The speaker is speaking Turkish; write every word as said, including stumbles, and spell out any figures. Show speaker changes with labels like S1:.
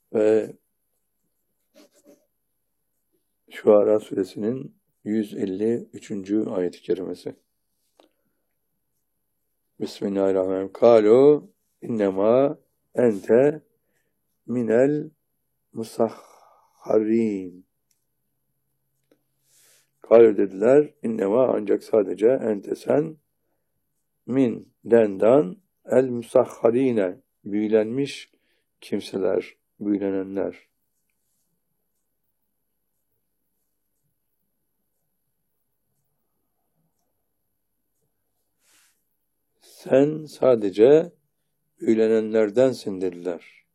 S1: Ve Şuara suresinin yüz elli üçüncü ayet-i kerimesi. Bismillahirrahmanirrahim. Kalu innema ente minel musahharin. Kalu dediler, innema ancak sadece ente sen min dendan el musahharine büyülenmiş kimseler, büyülenenler. Sen sadece büyülenenlerdensin dediler.